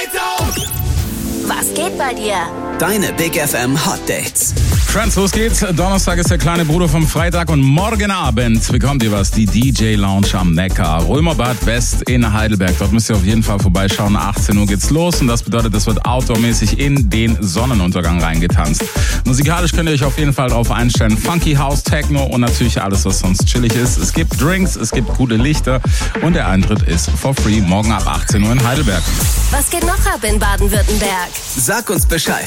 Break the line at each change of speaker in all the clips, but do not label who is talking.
Was geht bei dir?
Deine Big FM Hot Dates.
Friends, los geht's. Donnerstag ist der kleine Bruder vom Freitag und morgen Abend bekommt ihr was. Die DJ Lounge am Neckar. Römerbad West in Heidelberg. Dort müsst ihr auf jeden Fall vorbeischauen. 18 Uhr geht's los und das bedeutet, es wird outdoormäßig in den Sonnenuntergang reingetanzt. Musikalisch könnt ihr euch auf jeden Fall drauf einstellen. Funky House, Techno und natürlich alles, was sonst chillig ist. Es gibt Drinks, es gibt gute Lichter und der Eintritt ist for free. Morgen ab 18 Uhr in Heidelberg.
Was geht noch ab in Baden-Württemberg?
Sag uns Bescheid.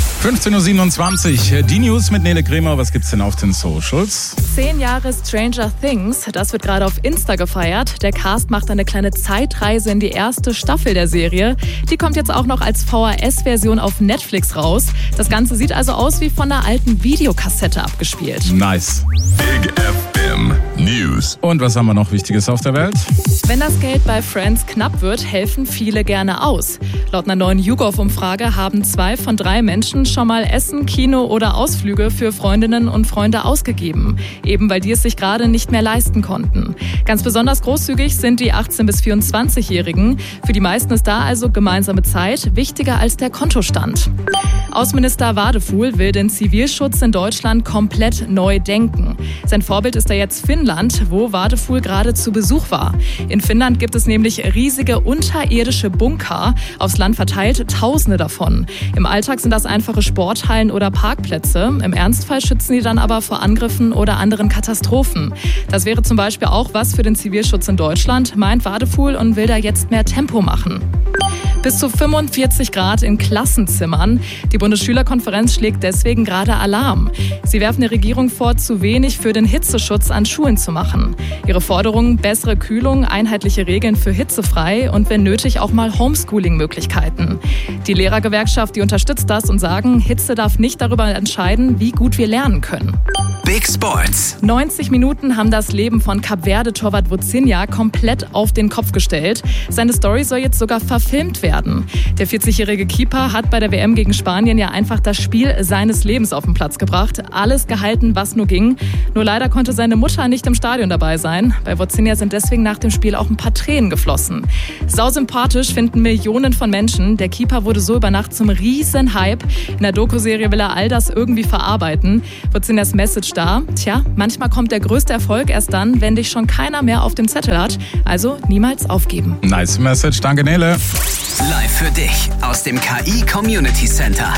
15.27 Uhr. Die News mit Nele Kremer. Was gibt's denn auf den Socials?
10 Jahre Stranger Things. Das wird gerade auf Insta gefeiert. Der Cast macht eine kleine Zeitreise in die erste Staffel der Serie. Die kommt jetzt auch noch als VHS-Version auf Netflix raus. Das Ganze sieht also aus wie von einer alten Videokassette abgespielt.
Nice.
Big FM News.
Und was haben wir noch Wichtiges auf der Welt?
Wenn das Geld bei Friends knapp wird, helfen viele gerne aus. Laut einer neuen YouGov-Umfrage haben 2 von 3 Menschen schon mal Essen, Kino oder Ausflüge für Freundinnen und Freunde ausgegeben. Eben weil die es sich gerade nicht mehr leisten konnten. Ganz besonders großzügig sind die 18- bis 24-Jährigen. Für die meisten ist da also gemeinsame Zeit wichtiger als der Kontostand. Außenminister Wadefuhl will den Zivilschutz in Deutschland komplett neu denken. Sein Vorbild ist da jetzt Finnland, wo Wadefuhl gerade zu Besuch war. In Finnland gibt es nämlich riesige unterirdische Bunker, aufs Land verteilt, Tausende davon. Im Alltag sind das einfache Sporthallen oder Parkplätze. Im Ernstfall schützen die dann aber vor Angriffen oder anderen Katastrophen. Das wäre zum Beispiel auch was für den Zivilschutz in Deutschland, meint Wadefuhl und will da jetzt mehr Tempo machen. Bis zu 45 Grad in Klassenzimmern. Die Bundesschülerkonferenz schlägt deswegen gerade Alarm. Sie werfen der Regierung vor, zu wenig für den Hitzeschutz an Schulen zu machen. Ihre Forderungen: bessere Kühlung, einheitliche Regeln für hitzefrei und wenn nötig auch mal Homeschooling-Möglichkeiten. Die Lehrergewerkschaft, die unterstützt das und sagen, Hitze darf nicht darüber entscheiden, wie gut wir lernen können.
Big Sports.
90 Minuten haben das Leben von Kap-Verde-Torwart Vozinha komplett auf den Kopf gestellt. Seine Story soll jetzt sogar verfilmt werden. Der 40-jährige Keeper hat bei der WM gegen Spanien ja einfach das Spiel seines Lebens auf den Platz gebracht. Alles gehalten, was nur ging. Nur leider konnte seine Mutter nicht im Stadion dabei sein. Bei Vozinha sind deswegen nach dem Spiel auch ein paar Tränen geflossen. Sausympathisch finden Millionen von Menschen. Der Keeper wurde so über Nacht zum Riesenhype. In der Doku-Serie will er all das irgendwie verarbeiten. Vozinhas Message da: Tja, manchmal kommt der größte Erfolg erst dann, wenn dich schon keiner mehr auf dem Zettel hat. Also niemals aufgeben.
Nice Message. Danke, Nele.
Live für dich aus dem KI Community Center.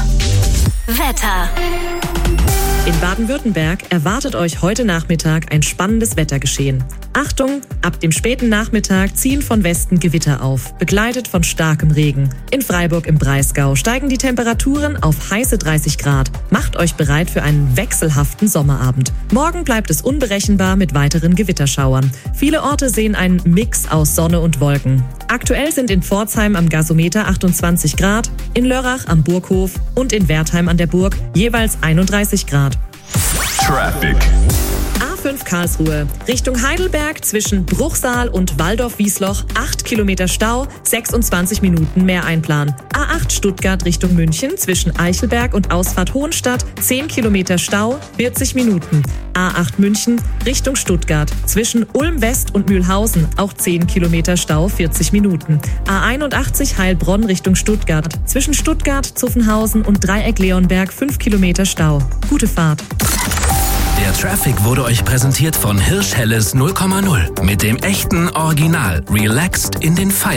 Wetter.
In Baden-Württemberg erwartet euch heute Nachmittag ein spannendes Wettergeschehen. Achtung, ab dem späten Nachmittag ziehen von Westen Gewitter auf, begleitet von starkem Regen. In Freiburg im Breisgau steigen die Temperaturen auf heiße 30 Grad. Macht euch bereit für einen wechselhaften Sommerabend. Morgen bleibt es unberechenbar mit weiteren Gewitterschauern. Viele Orte sehen einen Mix aus Sonne und Wolken. Aktuell sind in Pforzheim am Gasometer 28 Grad, in Lörrach am Burghof und in Wertheim an der Burg jeweils 31 Grad.
Traffic.
A5 Karlsruhe, Richtung Heidelberg zwischen Bruchsal und Waldorf-Wiesloch, 8 Kilometer Stau, 26 Minuten mehr einplanen. A8 Stuttgart Richtung München zwischen Eichelberg und Ausfahrt Hohenstadt, 10 Kilometer Stau, 40 Minuten. A8 München Richtung Stuttgart zwischen Ulm West und Mühlhausen, auch 10 Kilometer Stau, 40 Minuten. A81 Heilbronn Richtung Stuttgart zwischen Stuttgart, Zuffenhausen und Dreieck Leonberg, 5 Kilometer Stau. Gute Fahrt.
Der Traffic wurde euch präsentiert von Hirsch Helles 0,0 mit dem echten Original Relaxed in den Feierabend.